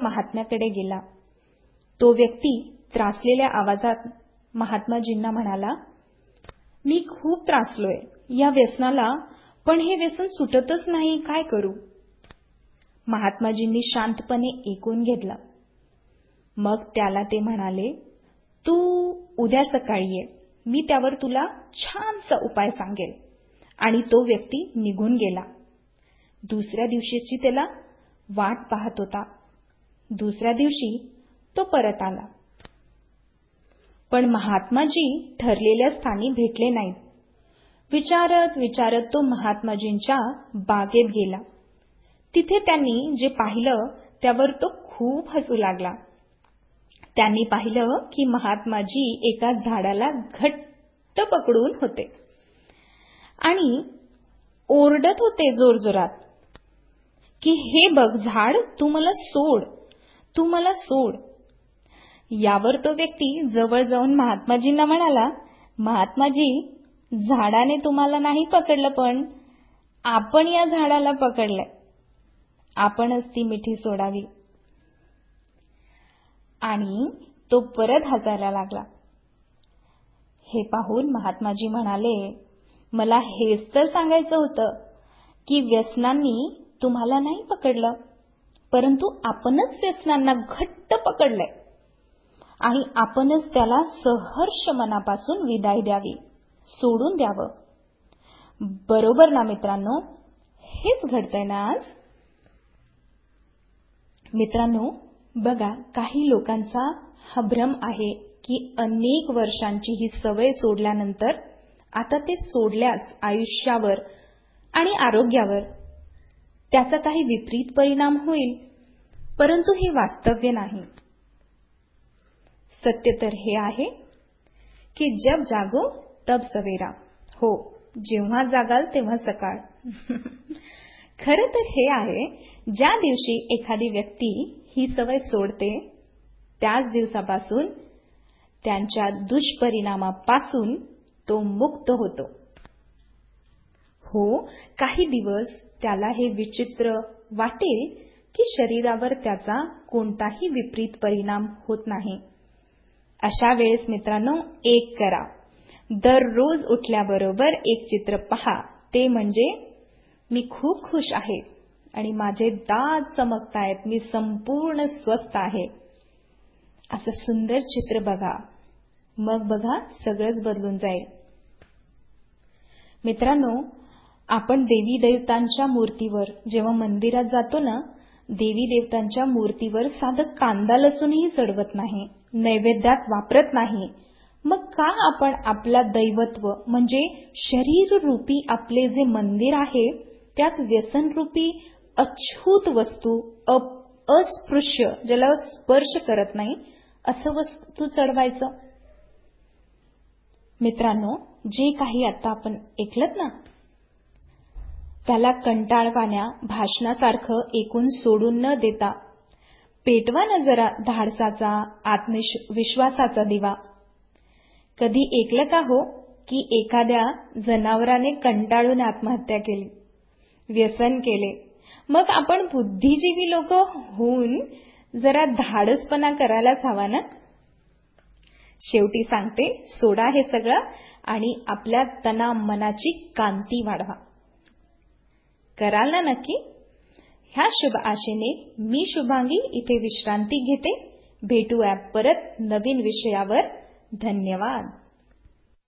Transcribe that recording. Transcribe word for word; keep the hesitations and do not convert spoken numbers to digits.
महात्म्याकडे गेला. तो व्यक्ती त्रासलेल्या आवाजात महात्माजींना म्हणाला, मी खूप त्रासलोय या व्यसनाला, पण हे व्यसन सुटतच नाही, काय करू? महात्माजींनी शांतपणे ऐकून घेतलं. मग त्याला ते म्हणाले, तू उद्या सकाळी ये, मी त्यावर तुला छानसा उपाय सांगेल. आणि तो व्यक्ती निघून गेला. दुसऱ्या दिवशीची त्याला वाट पाहत होता. दुसऱ्या दिवशी तो परत आला. पण महात्माजी ठरलेल्या स्थानी भेटले नाहीत. विचारत विचारत तो महात्माजींच्या बागेत गेला. तिथे त्यांनी जे पाहिलं त्यावर तो खूप हसू लागला. त्यांनी पाहिलं की महात्माजी एका झाडाला घट्ट पकडून होते आणि ओरडत होते जोरजोरात की हे बघ झाड, तू मला सोड, तू मला सोड. यावर तो व्यक्ती जवळ जाऊन महात्माजींना म्हणाला, महात्माजी, झाडाने तुम्हाला नाही पकडलं, पण आपण या झाडाला पकडलंय. आपणच ती मिठी सोडावी. आणि तो परत हसायला लागला. हे पाहून महात्माजी म्हणाले, मला हेच तर सांगायचं होतं की व्यसनांनी तुम्हाला नाही पकडलं, परंतु आपणच व्यसनांना घट्ट पकडलंय आणि आपणच त्याला सहर्ष मनापासून विदाय द्यावी, सोडून द्यावं. बरोबर ना मित्रांनो? हेच घडतंय ना आज. मित्रांनो, बघा, काही लोकांचा हा भ्रम आहे की अनेक वर्षांची ही सवय सोडल्यानंतर आता ते सोडल्यास आयुष्यावर आणि आरोग्यावर त्याचा काही विपरीत परिणाम होईल, परंतु हे वास्तव्य नाही. सत्य तर हे आहे की जब जागो तब सवेरा. हो, जेव्हा जागाल तेव्हा सकाळ. खरं तर हे आहे, ज्या दिवशी एखादी व्यक्ती ही सवय सोडते त्याच दिवसापासून त्यांच्या दुष्परिणामापासून तो मुक्त होतो. हो, काही दिवस त्याला हे विचित्र वाटेल की शरीरावर त्याचा कोणताही विपरीत परिणाम होत नाही. अशा वेळेस मित्रांनो, एक करा. दररोज उठल्याबरोबर एक चित्र पहा. ते म्हणजे, मी खूप खुश आहे आणि माझे दात चमकतायत, मी संपूर्ण स्वस्थ आहे. असं सुंदर चित्र बघा. मग बघा, सगळंच बदलून जाईल. मित्रांनो, आपण देवी देवतांच्या मूर्तीवर जेव्हा मंदिरात जातो ना, देवी देवतांच्या मूर्तीवर साधं कांदा लसूणही चढवत नाही, नैवेद्यात वापरत नाही. मग का आपण आपला दैवत्व म्हणजे शरीररूपी आपले जे मंदिर आहे त्यात व्यसनरूपी अछूत वस्तू, अस्पृश्य, ज्याला स्पर्श करत नाही, असं वस्तू चढवायचं? मित्रांनो, जे काही आता आपण ऐकलत ना, त्याला कंटाळवाण्या भाषणासारखं ऐकून सोडून न देता पेटवा न जरा धाडसाचा, आत्मविश्वासाचा दिवा. कधी ऐकलं का हो की एखाद्या जनावराने कंटाळून आत्महत्या केली, व्यसन केले? मग आपण बुद्धिजीवी लोक होऊन जरा धाडसपणा करायलाच हवा ना. शेवटी सांगते, सोडा हे सगळं आणि आपल्या तना मनाची कांती वाढवा. कराल ना नक्की? ह्या शुभ आशेने मी शुभांगी इथे विश्रांती घेते. भेटूया परत नवीन विषयावर. धन्यवाद.